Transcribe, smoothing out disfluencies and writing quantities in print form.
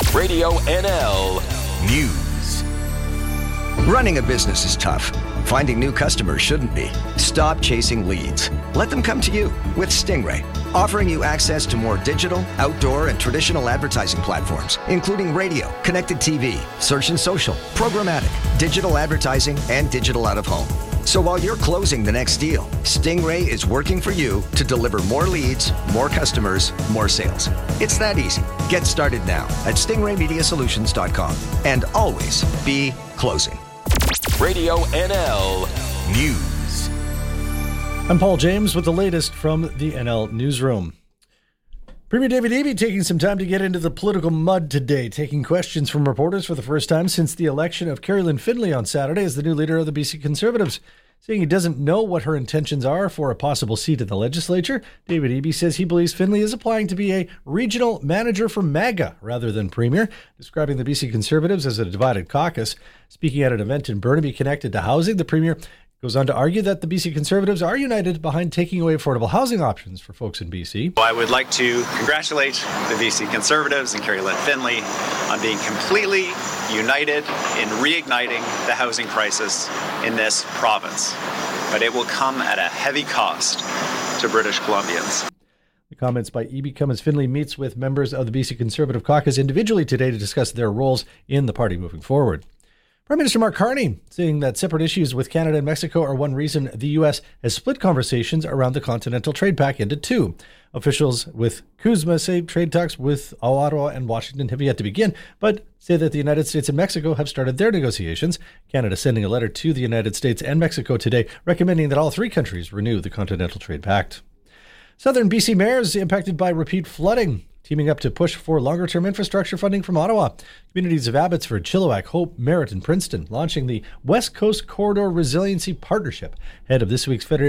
Radio NL News. Running a business is tough. Finding new customers shouldn't be. Stop chasing leads. Let them come to you with Stingray, offering you access to more digital, outdoor, and traditional advertising platforms, including radio, connected TV, search and social, programmatic, digital advertising, and digital out-of-home. So while you're closing the next deal, Stingray is working for you to deliver more leads, more customers, more sales. It's that easy. Get started now at stingraymediasolutions.com and always be closing. Radio NL News. I'm Paul James with the latest from the NL Newsroom. Premier David Eby taking some time to get into the political mud today, taking questions from reporters for the first time since the election of Carrie-Lynne Findlay on Saturday as the new leader of the BC Conservatives. Saying he doesn't know what her intentions are for a possible seat in the legislature, David Eby says he believes Findlay is applying to be a regional manager for MAGA rather than premier, describing the BC Conservatives as a divided caucus. Speaking at an event in Burnaby connected to housing, the premier goes on to argue that the BC Conservatives are united behind taking away affordable housing options for folks in BC. I would like to congratulate the BC Conservatives and Carrie-Lynne Findlay on being completely united in reigniting the housing crisis in this province. But it will come at a heavy cost to British Columbians. The comments by Eby come as Findlay meets with members of the BC Conservative Caucus individually today to discuss their roles in the party moving forward. Prime Minister Mark Carney saying that separate issues with Canada and Mexico are one reason the U.S. has split conversations around the Continental Trade Pact into two. Officials with CUSMA say trade talks with Ottawa and Washington have yet to begin, but say that the United States and Mexico have started their negotiations. Canada sending a letter to the United States and Mexico today recommending that all three countries renew the Continental Trade Pact. Southern BC mayors impacted by repeat flooding, teaming up to push for longer-term infrastructure funding from Ottawa. Communities of Abbotsford, Chilliwack, Hope, Merritt, and Princeton launching the West Coast Corridor Resiliency Partnership ahead of this week's Federation